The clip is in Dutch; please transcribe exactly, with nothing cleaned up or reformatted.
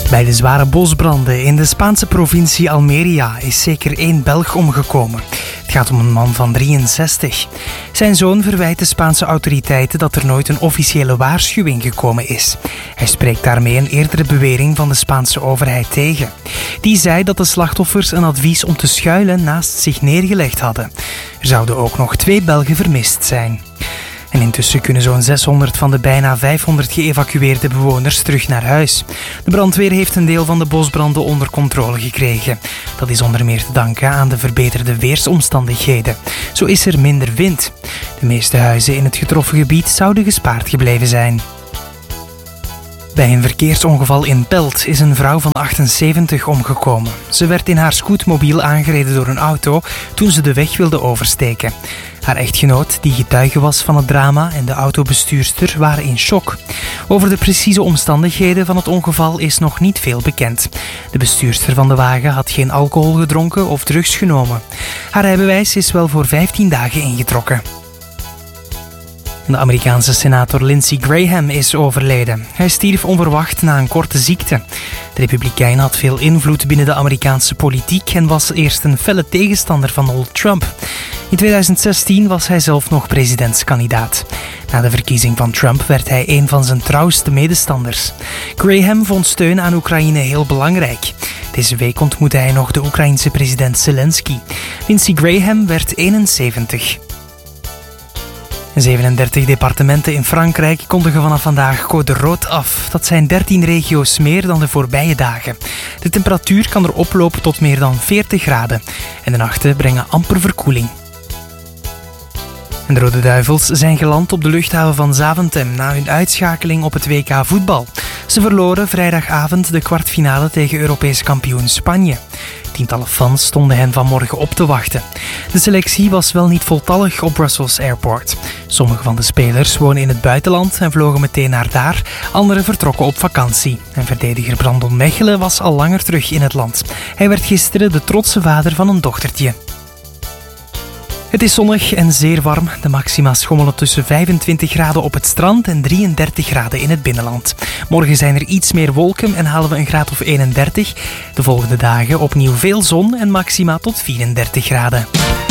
Bij de zware bosbranden in de Spaanse provincie Almeria is zeker één Belg omgekomen. Het gaat om een man van drieënzestig. Zijn zoon verwijt de Spaanse autoriteiten dat er nooit een officiële waarschuwing gekomen is. Hij spreekt daarmee een eerdere bewering van de Spaanse overheid tegen. Die zei dat de slachtoffers een advies om te schuilen naast zich neergelegd hadden. Er zouden ook nog twee Belgen vermist zijn. En intussen kunnen zo'n zeshonderd van de bijna vijfhonderd geëvacueerde bewoners terug naar huis. De brandweer heeft een deel van de bosbranden onder controle gekregen. Dat is onder meer te danken aan de verbeterde weersomstandigheden. Zo is er minder wind. De meeste huizen in het getroffen gebied zouden gespaard gebleven zijn. Bij een verkeersongeval in Pelt is een vrouw van achtenzeventig omgekomen. Ze werd in haar scootmobiel aangereden door een auto toen ze de weg wilde oversteken. Haar echtgenoot, die getuige was van het drama, en de autobestuurster waren in shock. Over de precieze omstandigheden van het ongeval is nog niet veel bekend. De bestuurster van de wagen had geen alcohol gedronken of drugs genomen. Haar rijbewijs is wel voor vijftien dagen ingetrokken. De Amerikaanse senator Lindsey Graham is overleden. Hij stierf onverwacht na een korte ziekte. De Republikein had veel invloed binnen de Amerikaanse politiek en was eerst een felle tegenstander van Donald Trump. In tweeduizend zestien was hij zelf nog presidentskandidaat. Na de verkiezing van Trump werd hij een van zijn trouwste medestanders. Graham vond steun aan Oekraïne heel belangrijk. Deze week ontmoette hij nog de Oekraïense president Zelensky. Lindsey Graham werd eenenzeventig. zevenendertig departementen in Frankrijk kondigen vanaf vandaag code rood af. Dat zijn dertien regio's meer dan de voorbije dagen. De temperatuur kan er oplopen tot meer dan veertig graden. En de nachten brengen amper verkoeling. En de Rode Duivels zijn geland op de luchthaven van Zaventem na hun uitschakeling op het W K voetbal. Ze verloren vrijdagavond de kwartfinale tegen Europees kampioen Spanje. Tientallen fans stonden hen vanmorgen op te wachten. De selectie was wel niet voltallig op Brussels Airport. Sommige van de spelers wonen in het buitenland en vlogen meteen naar daar. Anderen vertrokken op vakantie. En verdediger Brandon Mechelen was al langer terug in het land. Hij werd gisteren de trotse vader van een dochtertje. Het is zonnig en zeer warm. De maxima schommelen tussen vijfentwintig graden op het strand en drieëndertig graden in het binnenland. Morgen zijn er iets meer wolken en halen we een graad of eenendertig. De volgende dagen opnieuw veel zon en maxima tot vierendertig graden.